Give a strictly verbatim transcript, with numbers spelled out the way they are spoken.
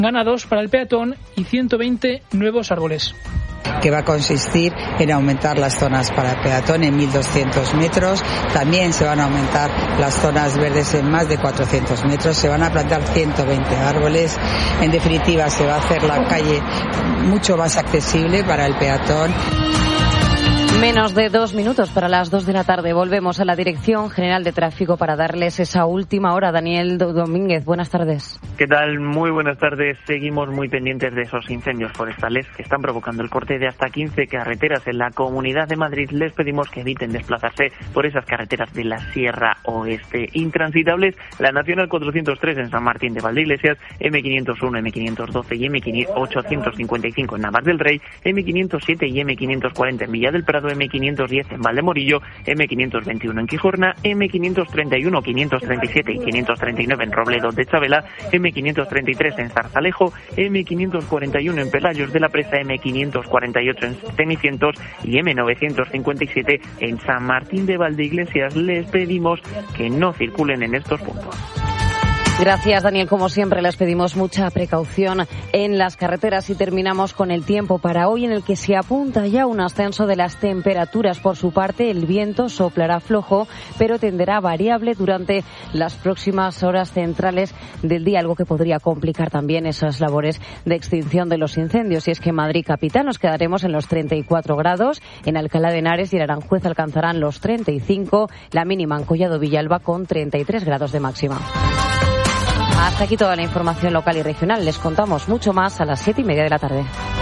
ganados para el peatón y ciento veinte nuevos árboles. Que va a consistir en aumentar las zonas para el peatón en mil doscientos metros, también se van a aumentar las zonas verdes en más de cuatrocientos metros, se van a plantar ciento veinte árboles, en definitiva se va a hacer la calle mucho más accesible para el peatón. Menos de dos minutos para las dos de la tarde. Volvemos a la Dirección General de Tráfico para darles esa última hora. Daniel Domínguez, buenas tardes. ¿Qué tal? Muy buenas tardes. Seguimos muy pendientes de esos incendios forestales que están provocando el corte de hasta quince carreteras en la Comunidad de Madrid. Les pedimos que eviten desplazarse por esas carreteras de la Sierra Oeste intransitables. La Nacional cuatrocientos tres en San Martín de Valdeiglesias, eme quinientos uno, eme quinientos doce y eme ochocientos cincuenta y cinco en Navas del Rey, eme quinientos siete y eme quinientos cuarenta en Villa del Prado, eme quinientos diez en Valdemorillo, eme quinientos veintiuno en Quijorna, eme quinientos treinta y uno, quinientos treinta y siete y quinientos treinta y nueve en Robledo de Chabela, eme quinientos treinta y tres en Zarzalejo, eme quinientos cuarenta y uno en Pelayos de la Presa, eme quinientos cuarenta y ocho en Cenicientos y eme novecientos cincuenta y siete en San Martín de Valdeiglesias. Les pedimos que no circulen en estos puntos. Gracias, Daniel. Como siempre, les pedimos mucha precaución en las carreteras y terminamos con el tiempo para hoy, en el que se apunta ya un ascenso de las temperaturas. Por su parte, el viento soplará flojo, pero tenderá variable durante las próximas horas centrales del día, algo que podría complicar también esas labores de extinción de los incendios. Y es que en Madrid capital nos quedaremos en los treinta y cuatro grados, en Alcalá de Henares y en Aranjuez alcanzarán los treinta y cinco, la mínima en Collado Villalba con treinta y tres grados de máxima. Hasta aquí toda la información local y regional. Les contamos mucho más a las siete y media de la tarde.